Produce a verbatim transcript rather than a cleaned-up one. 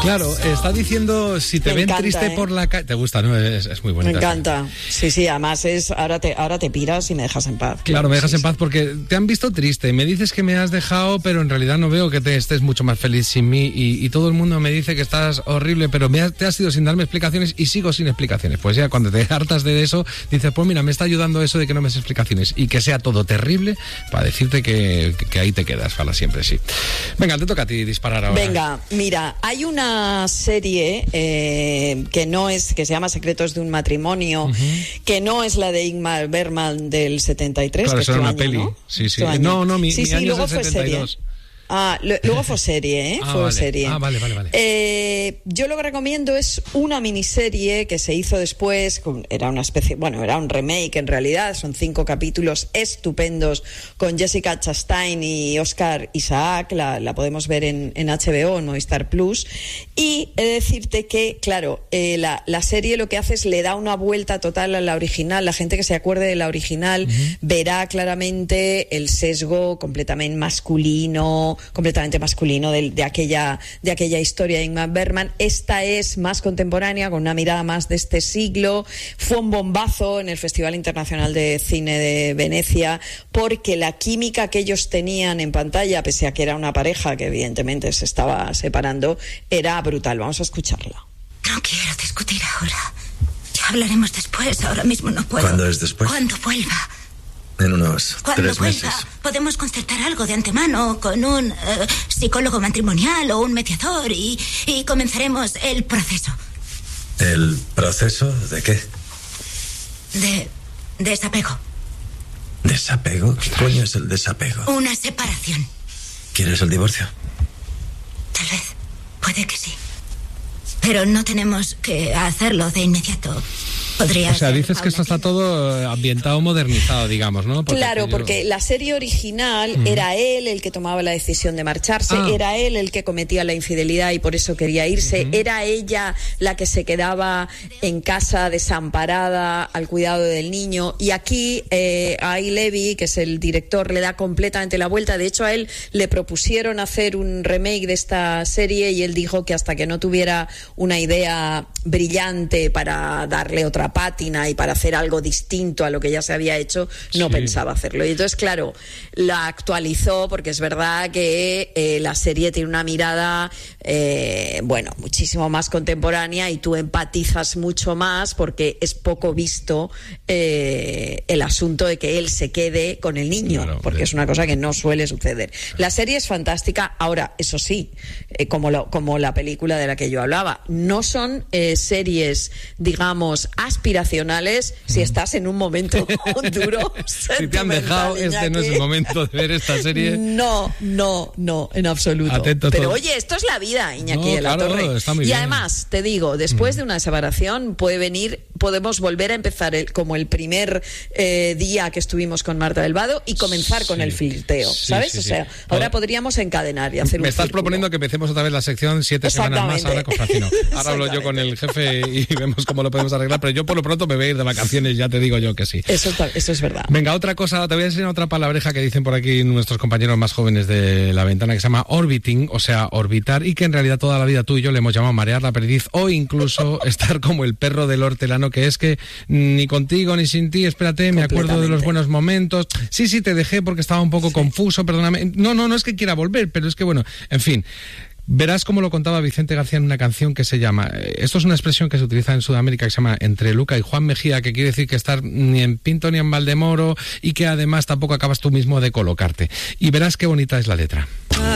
Claro, está diciendo, si te Me ven encanta, triste ¿eh? por la calle... Te gusta, ¿no? Es, es muy bonita. Me encanta. Sí, sí, además es, ahora te, ahora te piras y me dejas en paz. Claro, me dejas sí, en paz sí. porque te han visto triste. Me dices que me has dejado, pero en realidad no veo que te estés mucho más feliz sin mí. Y, y todo el mundo me dice que estás horrible, pero me has, te has ido sin darme explicaciones y sigo sin explicaciones. Pues ya cuando te hartas de eso, dices, pues mira, me está ayudando eso de que no me des explicaciones y que sea todo terrible para decirte que, que, que ahí te quedas para siempre, sí. Venga, te toca a ti disparar ahora. Venga, mira, hay una serie eh, que no es, que se llama Secretos de un matrimonio, uh-huh. que no es la de Ingmar Bergman del setenta y tres. Claro, que eso es era una año, peli. ¿no? Sí, sí. Año. No, no, mi, sí, mi sí, año luego es del fue setenta y dos. serie. Ah, lo, luego fue serie, ¿eh? Ah, fue vale. serie. Ah, vale, vale, vale. Eh, yo lo que recomiendo es una miniserie que se hizo después, con, era una especie, bueno, era un remake en realidad, son cinco capítulos estupendos con Jessica Chastain y Oscar Isaac, la, la podemos ver en, en H B O, en Movistar Plus, y he de decirte que, claro, eh, la, la serie lo que hace es le da una vuelta total a la original. La gente que se acuerde de la original uh-huh. verá claramente el sesgo completamente masculino completamente masculino de, de aquella de aquella historia de Ingmar Bergman. Esta es más contemporánea, con una mirada más de este siglo. Fue un bombazo en el Festival Internacional de Cine de Venecia, porque la química que ellos tenían en pantalla, pese a que era una pareja que evidentemente se estaba separando, era brutal. Vamos a escucharla. No quiero discutir ahora. Ya hablaremos después. Ahora mismo no puedo. ¿Cuándo es después? Cuando vuelva. En unos Cuando tres vuelva, meses. podemos concertar algo de antemano con un uh, psicólogo matrimonial o un mediador y, y comenzaremos el proceso. ¿El proceso de qué? De desapego. ¿Desapego? ¿Qué coño es el desapego? Una separación. ¿Quieres el divorcio? Tal vez. Puede que sí. Pero no tenemos que hacerlo de inmediato. Podría o sea, dices que esto está todo ambientado, modernizado, digamos, ¿no? Porque claro, yo... porque la serie original uh-huh. era él el que tomaba la decisión de marcharse, ah. era él el que cometía la infidelidad y por eso quería irse, uh-huh. era ella la que se quedaba en casa desamparada al cuidado del niño, y aquí eh, a Levy, que es el director, le da completamente la vuelta. De hecho, a él le propusieron hacer un remake de esta serie y él dijo que hasta que no tuviera una idea brillante para darle otra pátina y para hacer algo distinto a lo que ya se había hecho, no sí. pensaba hacerlo. Y entonces, claro, la actualizó, porque es verdad que eh, la serie tiene una mirada eh, bueno, muchísimo más contemporánea, y tú empatizas mucho más porque es poco visto eh, el asunto de que él se quede con el niño, claro, porque es una cosa que no suele suceder. La serie es fantástica. Ahora, eso sí, eh, como, lo, como la película de la que yo hablaba, no son eh, series, digamos, aspiracionales si estás en un momento duro. Si te han dejado, Iñaki, este no es el momento de ver esta serie. No, no, no, en absoluto. Atento Pero todo. Oye, esto es la vida, Iñaki no, de la claro, Torre. Está muy y bien. Además, te digo, después mm. de una separación puede venir, podemos volver a empezar el, como el primer eh, día que estuvimos con Marta del Vado y comenzar sí. con el flirteo, sí, ¿sabes? Sí, o sí. sea, ahora podríamos encadenar y hacer Me un estás círculo. proponiendo que empecemos otra vez la sección siete semanas más ahora con Francino. Ahora hablo yo con el jefe y vemos cómo lo podemos arreglar, pero yo por lo pronto me voy a ir de vacaciones, ya te digo yo que sí. Eso, está, eso es verdad. Venga, otra cosa, te voy a enseñar otra palabreja que dicen por aquí nuestros compañeros más jóvenes de La Ventana, que se llama orbiting, o sea, orbitar, y que en realidad toda la vida tú y yo le hemos llamado marear la perdiz, o incluso estar como el perro del hortelano, que es que ni contigo ni sin ti, espérate, me acuerdo de los buenos momentos. Sí, sí, te dejé porque estaba un poco sí. confuso, perdóname. No, no, no es que quiera volver, pero es que bueno, en fin. Verás cómo lo contaba Vicente García en una canción que se llama, esto es una expresión que se utiliza en Sudamérica, que se llama Entre Luca y Juan Mejía, que quiere decir que estar ni en Pinto ni en Valdemoro, y que además tampoco acabas tú mismo de colocarte. Y verás qué bonita es la letra.